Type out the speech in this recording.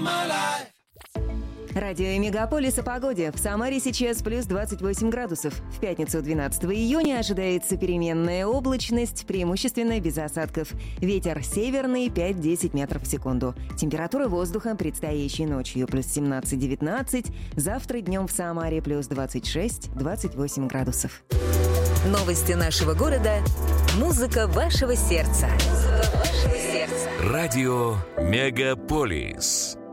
Радио Мегаполис о погоде. В Самаре сейчас плюс 28 градусов. В пятницу 12 июня ожидается переменная облачность, преимущественно без осадков. Ветер северный 5-10 метров в секунду. Температура воздуха предстоящей ночью плюс 17-19. Завтра днем в Самаре плюс 26-28 градусов. Новости нашего города. Музыка вашего сердца. Радио Мегаполис.